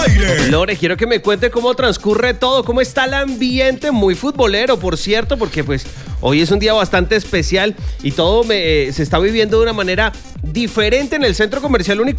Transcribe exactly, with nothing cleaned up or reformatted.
aire. Lore, quiero que me cuente cómo transcurre todo, cómo está el ambiente, muy futbolero, por cierto, porque pues hoy es un día bastante especial y todo me, eh, se está viviendo de una manera diferente en el Centro Comercial Único